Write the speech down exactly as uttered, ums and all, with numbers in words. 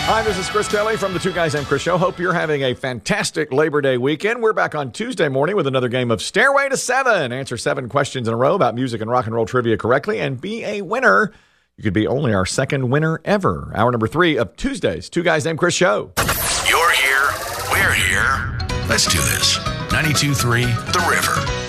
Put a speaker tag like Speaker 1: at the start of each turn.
Speaker 1: Hi, this is Chris Kelly from the Two Guys Named Chris Show. Hope you're having a fantastic Labor Day weekend. We're back on Tuesday morning with another game of Stairway to Seven. Answer seven questions in a row about music and rock and roll trivia correctly and be a winner. You could be only our second winner ever. Hour number three of Tuesday's Two Guys Named Chris Show.
Speaker 2: You're here. We're here. Let's do this. ninety-two point three The River.